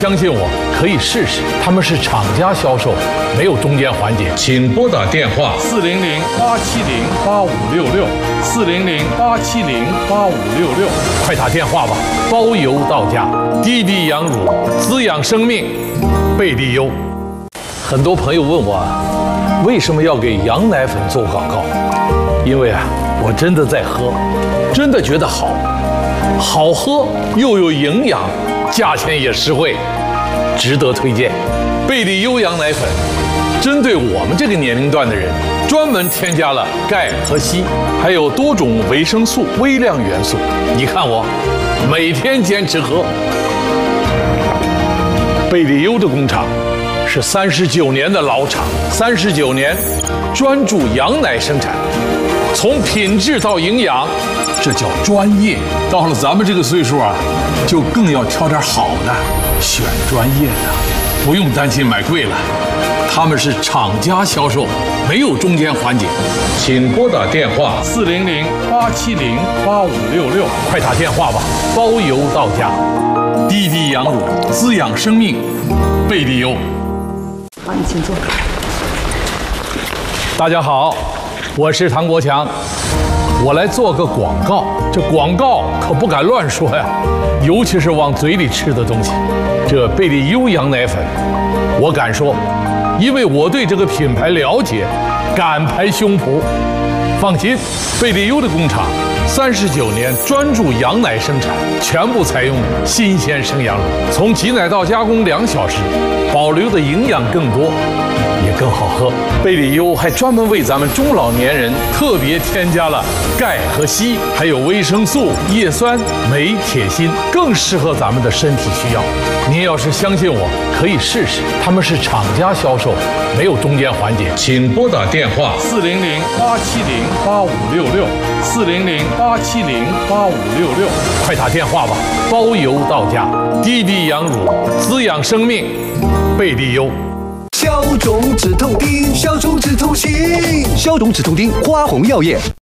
相信我，可以试试。他们是厂家销售，没有中间环节。请拨打电话400-870-8566，400-870-8566，快打电话吧，包邮到家。滴滴羊乳，滋养生命，贝利优。很多朋友问我，为什么要给羊奶粉做广告？因为我真的在喝，真的觉得好喝又有营养，价钱也实惠，值得推荐。贝利优羊奶粉针对我们这个年龄段的人，专门添加了钙和硒，还有多种维生素、微量元素。你看我每天坚持喝。贝利优的工厂是39年的老厂，39年专注羊奶生产，从品质到营养，这叫专业。到了咱们这个岁数就更要挑点好的，选专业的，不用担心买贵了。他们是厂家销售，没有中间环节。请拨打电话400-870-8566，快打电话吧，包邮到家。滴滴羊乳，滋养生命，贝利优。 好，你请坐。 大家好，我是唐国强，我来做个广告。这广告可不敢乱说呀，尤其是往嘴里吃的东西。这贝利优羊奶粉，我敢说，因为我对这个品牌了解，敢拍胸脯。放心，贝利优的工厂39年专注羊奶生产，全部采用新鲜生羊乳，从挤奶到加工2小时，保留的营养更多，也更好喝。贝利优还专门为咱们中老年人特别添加了钙和硒，还有维生素、叶酸、镁、铁、锌，更适合咱们的身体需要。您要是相信我，可以试试。他们是厂家销售，没有中间环节。请拨打电话400-870-8566，400-870-8566，快打电话吧，包邮到家。滴滴羊乳，滋养生命，贝利优。 消肿止痛丁，消肿止痛心，消肿止痛丁，花红药业。